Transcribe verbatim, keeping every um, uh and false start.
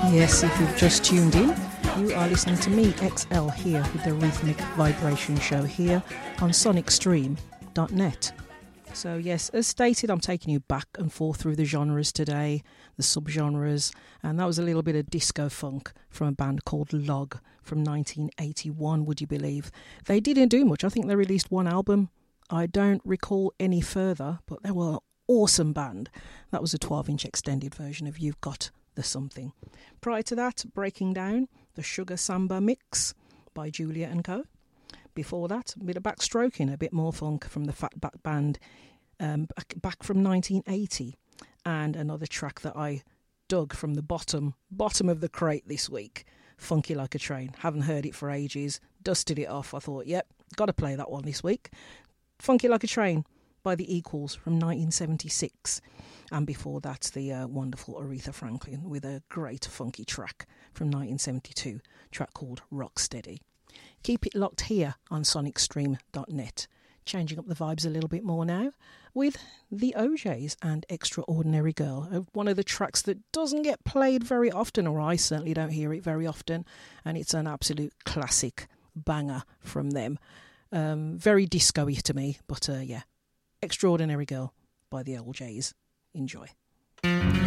Yes, if you've just tuned in, you are listening to me, X L, here with the Rhythmic Vibration Show here on sonic stream dot net. So yes, as stated, I'm taking you back and forth through the genres today, the subgenres, and that was a little bit of disco funk from a band called Log from nineteen eighty-one, would you believe? They didn't do much. I think they released one album. I don't recall any further, but they were an awesome band. That was a twelve-inch extended version of You've Got the Something. Prior to that, Breaking Down, the Sugar Samba Mix by Julia and Co. Before that, a bit of backstroking, a bit more funk from the Fatback Band um, back, back from nineteen eighty. And another track that I dug from the bottom, bottom of the crate this week, Funky Like a Train. Haven't heard it for ages, dusted it off. I thought, yep, got to play that one this week. Funky Like a Train by The Equals from nineteen seventy-six. And before that, the uh, wonderful Aretha Franklin with a great funky track from nineteen seventy-two, track called Rocksteady. Keep it locked here on sonic stream dot net. Changing up the vibes a little bit more now with the O Js and Extraordinary Girl, one of the tracks that doesn't get played very often, or I certainly don't hear it very often, and it's an absolute classic banger from them. Um, very disco-y to me, but uh, yeah, Extraordinary Girl by the O Js. Enjoy.